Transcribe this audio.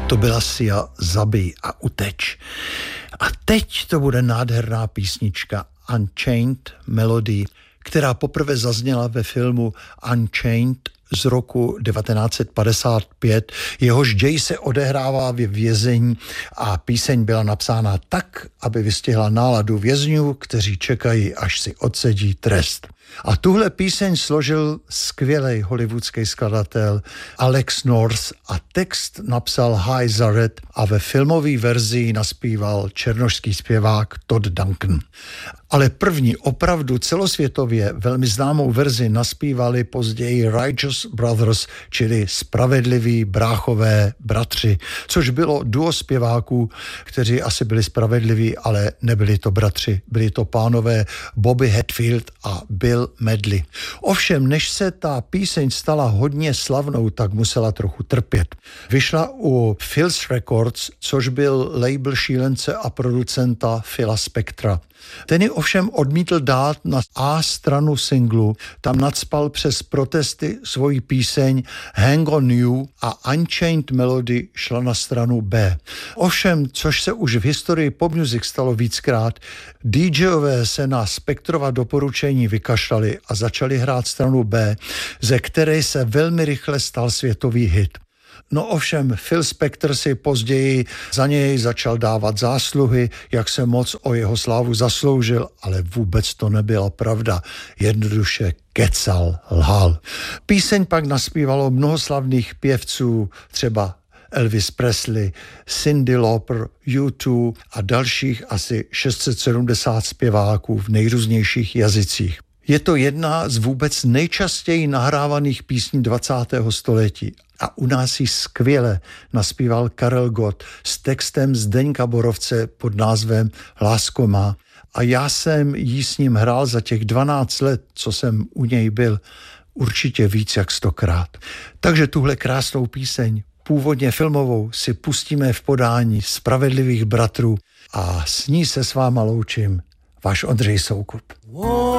To byla Sia, Zabij a uteč. A teď to bude nádherná písnička Unchained Melody, která poprvé zazněla ve filmu Unchained z roku 1955. Jehož děj se odehrává ve vězení a píseň byla napsána tak, aby vystihla náladu vězňů, kteří čekají, až si odsedí trest. A tuhle píseň složil skvělý hollywoodský skladatel Alex North a text napsal Hy Zarrett a ve filmové verzi naspíval černošský zpěvák Todd Duncan. Ale první opravdu celosvětově velmi známou verzi naspívali později Righteous Brothers, čili Spravedliví bráchové bratři, což bylo duo zpěváků, kteří asi byli spravedliví, ale nebyli to bratři, byli to pánové Bobby Hatfield a Bill Medley. Ovšem, než se ta píseň stala hodně slavnou, tak musela trochu trpět. Vyšla u Phil's Records, což byl label šílence a producenta Phila Spectra. Ten ji ovšem odmítl dát na A stranu singlu, tam nacpal přes protesty svoji píseň Hang on You a Unchained Melody šla na stranu B. Ovšem, což se už v historii pop music stalo víckrát, DJové se na Spectrova doporučení vykašlali a začali hrát stranu B, ze které se velmi rychle stal světový hit. No ovšem, Phil Spector si později za něj začal dávat zásluhy, jak se moc o jeho slávu zasloužil, ale vůbec to nebyla pravda. Jednoduše kecal, lhal. Píseň pak naspívalo mnoho slavných pěvců, třeba Elvis Presley, Cyndi Lauper, U2 a dalších asi 670 zpěváků v nejrůznějších jazycích. Je to jedna z vůbec nejčastěji nahrávaných písní 20. století a u nás ji skvěle naspíval Karel Gott s textem Zdeňka Borovce pod názvem Lásko má. A já jsem jí s ním hrál za těch 12 let, co jsem u něj byl, určitě víc jak 100krát. Takže tuhle krásnou píseň, původně filmovou, si pustíme v podání Spravedlivých bratrů a s ní se s váma loučím. Váš Ondřej Soukup.